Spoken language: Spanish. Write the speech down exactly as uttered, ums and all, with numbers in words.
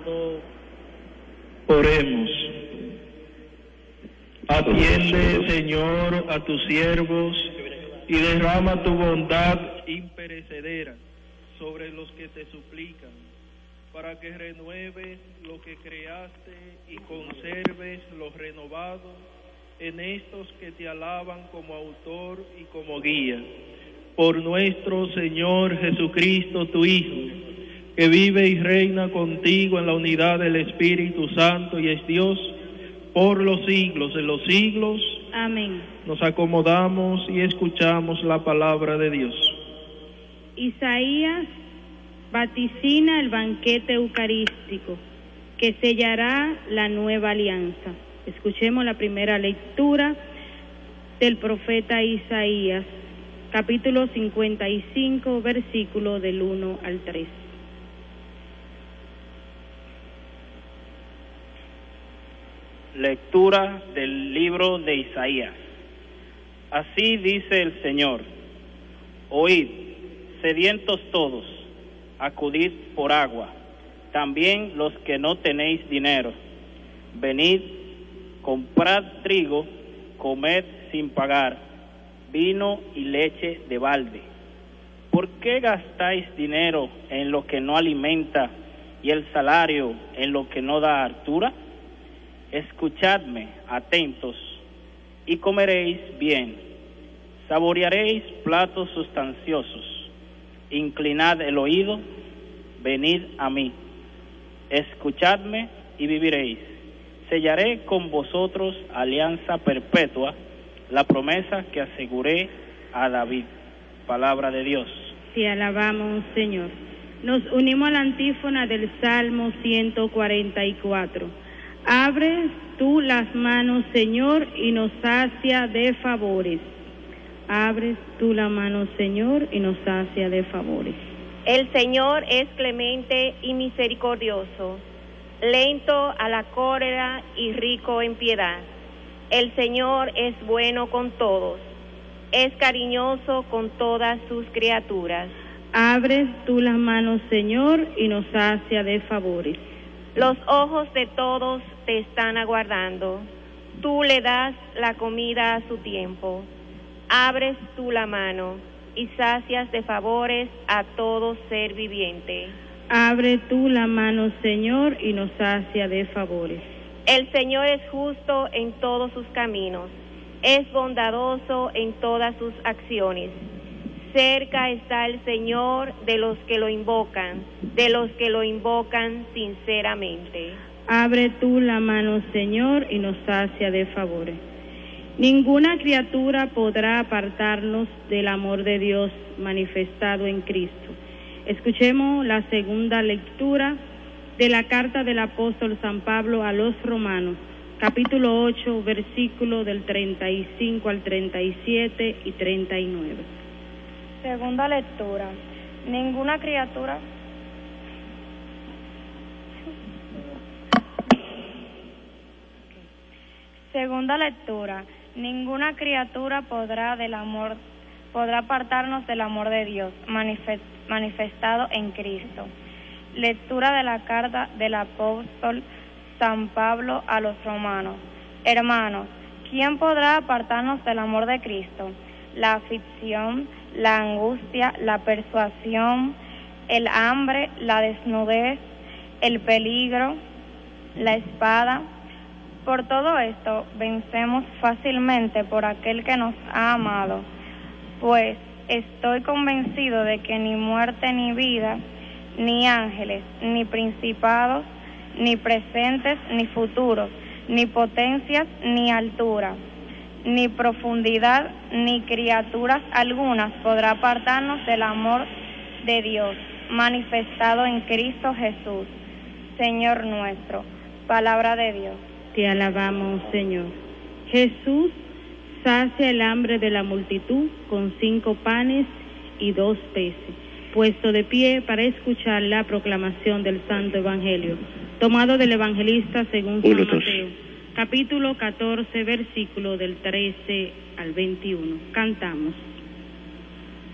amado. Oremos. Atiende, Señor, a tus siervos y derrama tu bondad imperecedera sobre los que te suplican, para que renueves lo que creaste y conserves lo renovado en estos que te alaban como autor y como guía. Por nuestro Señor Jesucristo, tu Hijo, que vive y reina contigo en la unidad del Espíritu Santo y es Dios por los siglos de los siglos. Amén. Nos acomodamos y escuchamos la palabra de Dios. Isaías vaticina el banquete eucarístico que sellará la nueva alianza. Escuchemos la primera lectura del profeta Isaías, capítulo cincuenta y cinco, versículo del uno al tres. Lectura del libro de Isaías. Así dice el Señor: oíd, sedientos todos, acudid por agua, también los que no tenéis dinero. Venid, comprad trigo, comed sin pagar, vino y leche de balde. ¿Por qué gastáis dinero en lo que no alimenta y el salario en lo que no da hartura? Escuchadme, atentos, y comeréis bien, saborearéis platos sustanciosos. Inclinad el oído, venid a mí, escuchadme y viviréis. Sellaré con vosotros alianza perpetua, la promesa que aseguré a David. Palabra de Dios. Te alabamos, Señor. Nos unimos a la antífona del Salmo ciento cuarenta y cuatro. Abre tú las manos, Señor, y nos sacia de favores. Abres tú la mano, Señor, y nos sacia de favores. El Señor es clemente y misericordioso, lento a la cólera y rico en piedad. El Señor es bueno con todos, es cariñoso con todas sus criaturas. Abres tú las manos, Señor, y nos sacia de favores. Los ojos de todos te están aguardando. Tú le das la comida a su tiempo. Abres tú la mano y sacias de favores a todo ser viviente. Abre tú la mano, Señor, y nos sacia de favores. El Señor es justo en todos sus caminos, es bondadoso en todas sus acciones. Cerca está el Señor de los que lo invocan, de los que lo invocan sinceramente. Abre tú la mano, Señor, y nos sacia de favores. Ninguna criatura podrá apartarnos del amor de Dios manifestado en Cristo. Escuchemos la segunda lectura de la carta del apóstol San Pablo a los Romanos, capítulo ocho, versículos del treinta y cinco al treinta y siete y treinta y nueve. Segunda lectura. Ninguna criatura Segunda lectura. Ninguna criatura podrá del amor podrá apartarnos del amor de Dios manifestado en Cristo. Lectura de la carta del apóstol San Pablo a los Romanos. Hermanos, ¿quién podrá apartarnos del amor de Cristo? La aflicción, la angustia, la persuasión, el hambre, la desnudez, el peligro, la espada. Por todo esto vencemos fácilmente por aquel que nos ha amado, pues estoy convencido de que ni muerte ni vida, ni ángeles, ni principados, ni presentes, ni futuros, ni potencias, ni altura, ni profundidad, ni criaturas algunas podrá apartarnos del amor de Dios, manifestado en Cristo Jesús, Señor nuestro. Palabra de Dios. Te alabamos, Señor. Jesús sacia el hambre de la multitud con cinco panes y dos peces. Puesto de pie para escuchar la proclamación del Santo Evangelio, tomado del Evangelista según San Mateo, capítulo catorce, versículo del trece al veintiuno. Cantamos.